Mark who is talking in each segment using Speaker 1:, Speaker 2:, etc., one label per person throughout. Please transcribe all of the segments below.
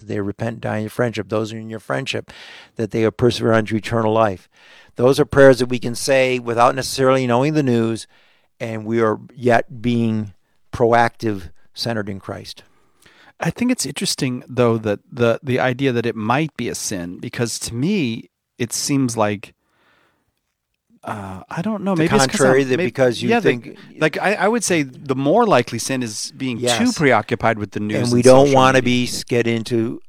Speaker 1: that they repent and die in your friendship. Those are in your friendship, that they are persevere unto eternal life. Those are prayers that we can say without necessarily knowing the news, and we are yet being proactive, centered in Christ.
Speaker 2: I think it's interesting, though, that the idea that it might be a sin, because to me, it seems like, I don't know.
Speaker 1: The
Speaker 2: maybe
Speaker 1: contrary,
Speaker 2: it's
Speaker 1: that because you think...
Speaker 2: I would say the more likely sin is being too preoccupied with the news.
Speaker 1: And we don't want to get into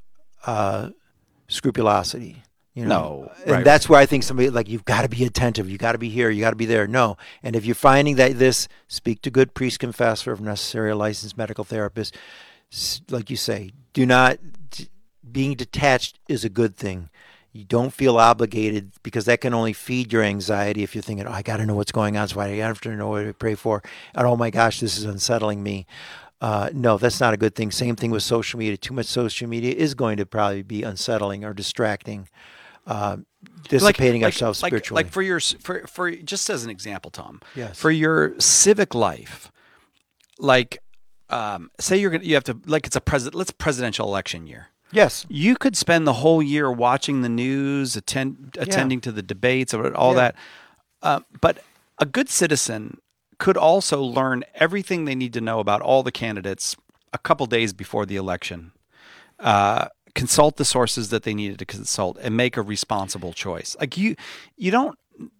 Speaker 1: scrupulosity.
Speaker 2: No.
Speaker 1: And that's where I think somebody, like, you've got to be attentive. You got to be here. You got to be there. No. And if you're finding that speak to good priest confessor, if necessary, a licensed medical therapist. Like you say, being detached is a good thing. You don't feel obligated, because that can only feed your anxiety if you're thinking, I got to know what's going on, so I have to know what to pray for. And oh my gosh, this is unsettling me. No, that's not a good thing. Same thing with social media. Too much social media is going to probably be unsettling or distracting, dissipating ourselves spiritually.
Speaker 2: Like for just as an example, Tom.
Speaker 1: Yes.
Speaker 2: For your civic life, like say you have to, like, it's a presidential election year.
Speaker 1: Yes.
Speaker 2: You could spend the whole year watching the news, attending to the debates, all that. But a good citizen could also learn everything they need to know about all the candidates a couple days before the election. Consult the sources that they needed to consult and make a responsible choice. Like you don't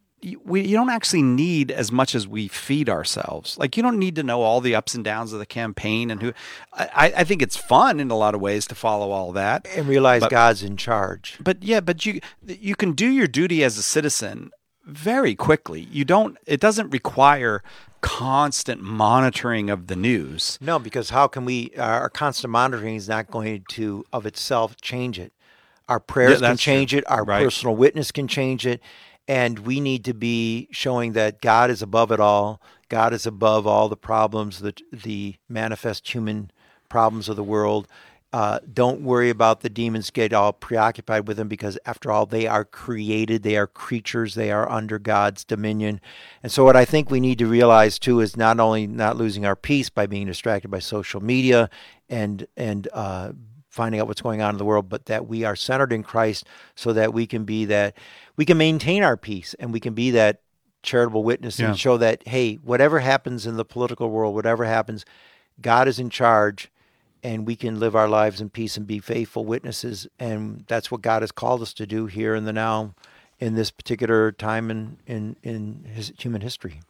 Speaker 2: actually need as much as we feed ourselves. Like, you don't need to know all the ups and downs of the campaign and who. I think it's fun in a lot of ways to follow all that
Speaker 1: and realize God's in charge.
Speaker 2: But you can do your duty as a citizen very quickly. It doesn't require constant monitoring of the news.
Speaker 1: No, because how can our constant monitoring is not going to of itself change it. Our prayers can change it. Our personal witness can change it. And we need to be showing that God is above it all. God is above all the problems, the manifest human problems of the world. Don't worry about the demons. Get all preoccupied with them, because after all, they are created. They are creatures. They are under God's dominion. And so what I think we need to realize too is not only not losing our peace by being distracted by social media and finding out what's going on in the world, but that we are centered in Christ, so that we can maintain our peace, and we can be that charitable witness and show that, hey, whatever happens in the political world, whatever happens, God is in charge, and we can live our lives in peace and be faithful witnesses. And that's what God has called us to do here in the now, in this particular time in his human history.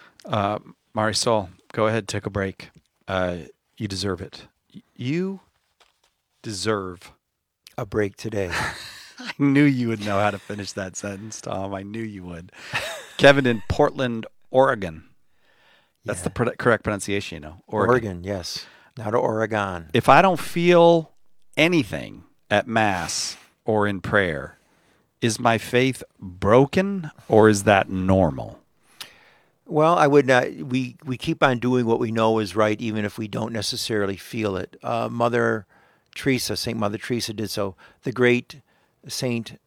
Speaker 2: Marisol, go ahead, take a break. You deserve it. You deserve
Speaker 1: a break today.
Speaker 2: I knew you would know how to finish that sentence, Tom. I knew you would. Kevin in Portland, Oregon. That's the correct pronunciation,
Speaker 1: Oregon, yes. Not Oregon.
Speaker 2: If I don't feel anything at Mass or in prayer, is my faith broken, or is that normal?
Speaker 1: Well, I would not. We keep on doing what we know is right, even if we don't necessarily feel it. Saint Mother Teresa did so. The great Saint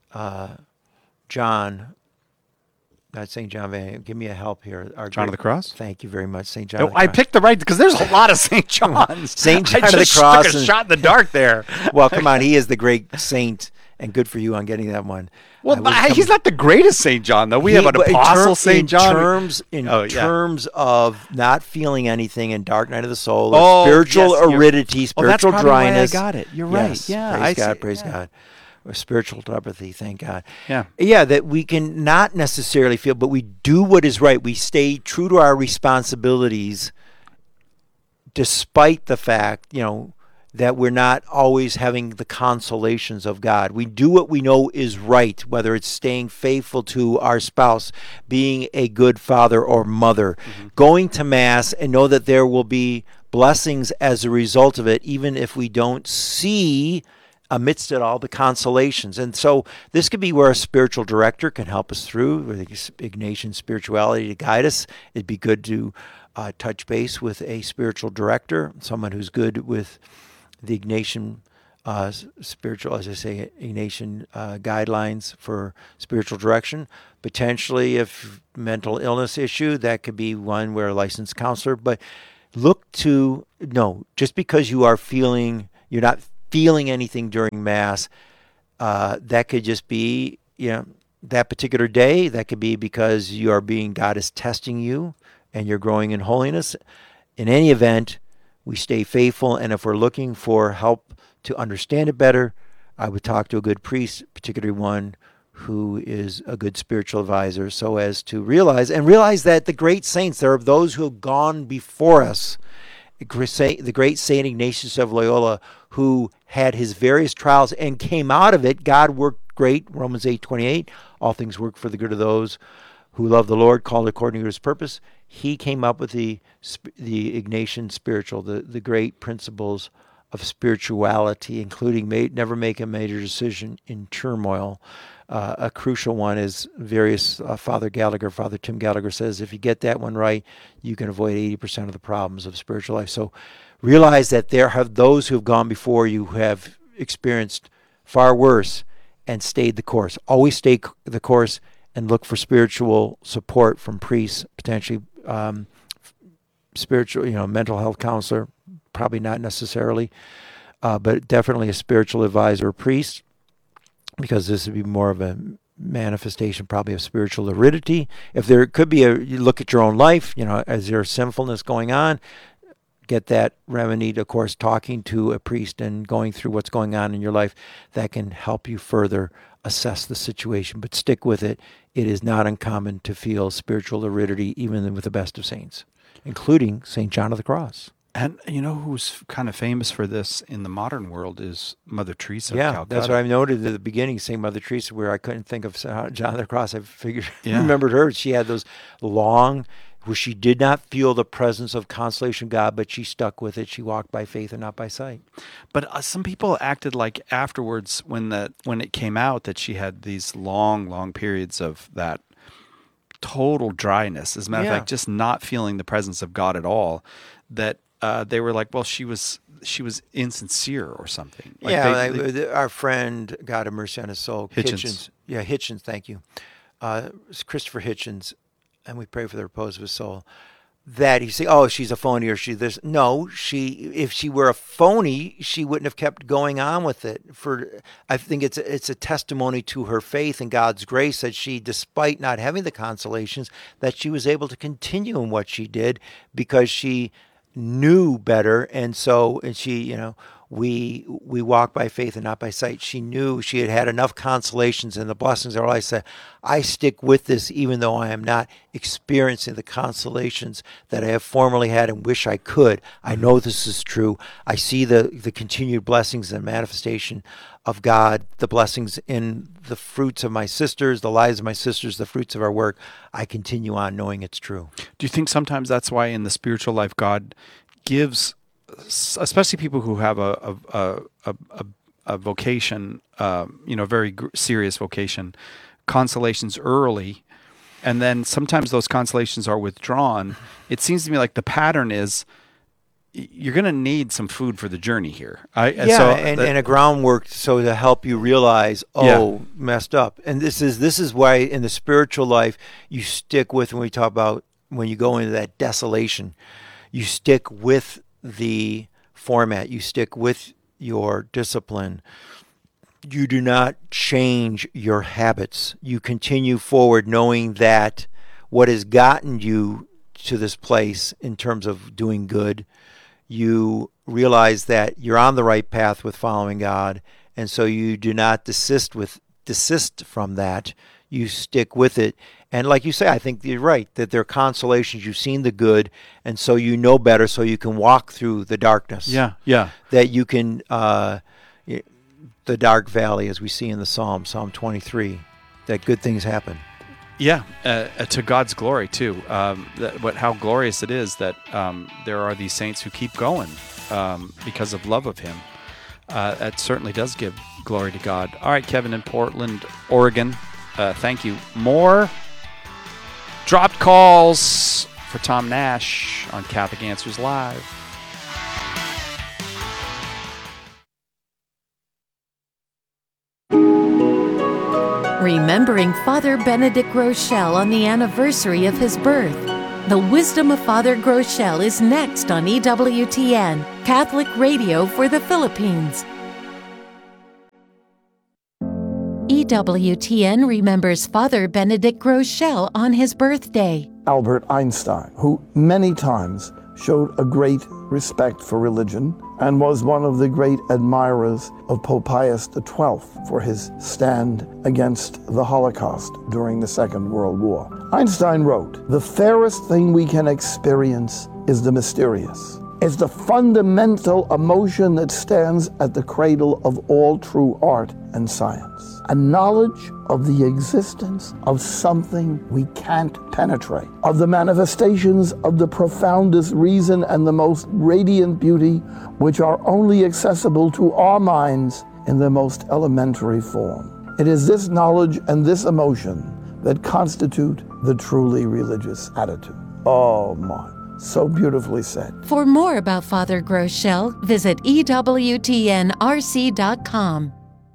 Speaker 1: John, not Saint John Van. Give me a help here.
Speaker 2: John of the Cross.
Speaker 1: Thank you very much, Saint John.
Speaker 2: I picked the right, because there's a lot of Saint Johns.
Speaker 1: Saint John of the Cross.
Speaker 2: Took a shot in the dark there.
Speaker 1: Well, come on, he is the great saint, and good for you on getting that one.
Speaker 2: Well, he's not the greatest Saint John, though. We have an apostle, Saint John.
Speaker 1: In terms of not feeling anything in Dark Night of the Soul, spiritual aridity, spiritual dryness.
Speaker 2: Why I got it. You're right. Yeah,
Speaker 1: praise God. Or spiritual telepathy, thank God.
Speaker 2: Yeah,
Speaker 1: that we can not necessarily feel, but we do what is right. We stay true to our responsibilities, despite the fact, that we're not always having the consolations of God. We do what we know is right, whether it's staying faithful to our spouse, being a good father or mother, going to Mass, and know that there will be blessings as a result of it, even if we don't see amidst it all the consolations. And so this could be where a spiritual director can help us through, with Ignatian spirituality to guide us. It'd be good to touch base with a spiritual director, someone who's good with the Ignatian Ignatian guidelines for spiritual direction. Potentially, if mental illness issue, that could be one where a licensed counselor. But just because you're not feeling anything during Mass, that could just be, that particular day. That could be because God is testing you and you're growing in holiness. In any event, we stay faithful, and if we're looking for help to understand it better, I would talk to a good priest, particularly one who is a good spiritual advisor, so as to realize that the great saints, there are those who have gone before us. The great Saint Ignatius of Loyola, who had his various trials and came out of it. God worked great, Romans 8:28. All things work for the good of those who love the Lord, called according to his purpose. He came up with the Ignatian spiritual, the great principles of spirituality, including never make a major decision in turmoil. A crucial one is Father Tim Gallagher says, if you get that one right, you can avoid 80% of the problems of spiritual life. So realize that there have those who have gone before you who have experienced far worse and stayed the course. Always stay the course and look for spiritual support from priests, potentially spiritual, mental health counselor, probably not necessarily, but definitely a spiritual advisor or priest, because this would be more of a manifestation probably of spiritual aridity. If there could be you look at your own life, is there sinfulness going on? Get that remedied, of course, talking to a priest and going through what's going on in your life. That can help you further assess the situation, but stick with it. It is not uncommon to feel spiritual aridity even with the best of saints, including St. John of the Cross.
Speaker 2: And who's kind of famous for this in the modern world is Mother Teresa of Calcutta.
Speaker 1: That's what I noted at the beginning, saying Mother Teresa, where I couldn't think of John of the Cross. I remembered her. She had those long, where she did not feel the presence of consolation of God, but she stuck with it. She walked by faith and not by sight.
Speaker 2: But some people acted like afterwards, when it came out that she had these long periods of that total dryness, as a matter of fact, just not feeling the presence of God at all, that they were like, well, she was insincere or something. Like
Speaker 1: our friend, God have mercy on his soul,
Speaker 2: Hitchens.
Speaker 1: Hitchens, thank you. It's Christopher Hitchens, and we pray for the repose of his soul. That you say, oh, she's a phony or she this. No, if she were a phony, she wouldn't have kept going on with it. I think it's a testimony to her faith and God's grace that she, despite not having the consolations, that she was able to continue in what she did because she knew better, and she, we walk by faith and not by sight. She knew she had enough consolations and the blessings of her life. Said, I stick with this even though I am not experiencing the consolations that I have formerly had and wish I could. I know this is true. I see the continued blessings and manifestation of God, the blessings in the fruits of my sisters, the lives of my sisters, the fruits of our work. I continue on knowing it's true.
Speaker 2: Do you think sometimes that's why in the spiritual life God gives, especially people who have a vocation, very serious vocation, consolations early, and then sometimes those consolations are withdrawn? It seems to me like the pattern is you're going to need some food for the journey here.
Speaker 1: And a groundwork to help you realize, messed up. And this is why in the spiritual life you stick with, when we talk about when you go into that desolation, you stick with the format, you stick with your discipline. You do not change your habits. You continue forward knowing that what has gotten you to this place in terms of doing good, you realize that you're on the right path with following God, and so you do not desist from that. You stick with it. And like you say, I think you're right, that there are consolations. You've seen the good, and so you know better, so you can walk through the darkness.
Speaker 2: Yeah.
Speaker 1: That you can, the dark valley, as we see in the Psalm 23, that good things happen.
Speaker 2: Yeah, to God's glory, too. How glorious it is that there are these saints who keep going because of love of Him. That certainly does give glory to God. All right, Kevin in Portland, Oregon, thank you. More dropped calls for Tom Nash on Catholic Answers Live.
Speaker 3: Remembering Father Benedict Groeschel on the anniversary of his birth. The Wisdom of Father Groeschel is next on EWTN, Catholic Radio for the Philippines. EWTN remembers Father Benedict Groeschel on his birthday.
Speaker 4: Albert Einstein, who many times showed a great respect for religion and was one of the great admirers of Pope Pius XII for his stand against the Holocaust during the Second World War. Einstein wrote, "The fairest thing we can experience is the mysterious. It's the fundamental emotion that stands at the cradle of all true art and science. A knowledge of the existence of something we can't penetrate, of the manifestations of the profoundest reason and the most radiant beauty, which are only accessible to our minds in their most elementary form. It is this knowledge and this emotion that constitute the truly religious attitude." Oh my. So beautifully said.
Speaker 3: For more about Father Groeschel, visit EWTNRC.com.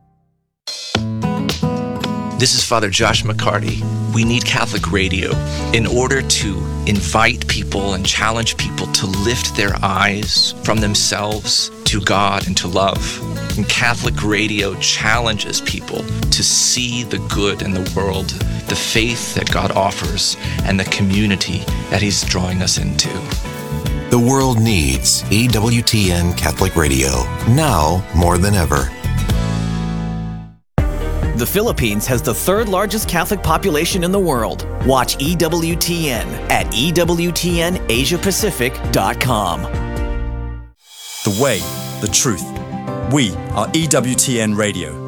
Speaker 5: This is Father Josh McCarty. We need Catholic radio in order to invite people and challenge people to lift their eyes from themselves to God and to love. And Catholic radio challenges people to see the good in the world, the faith that God offers, and the community that He's drawing us into.
Speaker 6: The world needs EWTN Catholic Radio, now more than ever.
Speaker 7: The Philippines has the third largest Catholic population in the world. Watch EWTN at EWTNAsiaPacific.com.
Speaker 8: The way, the truth. We are EWTN Radio.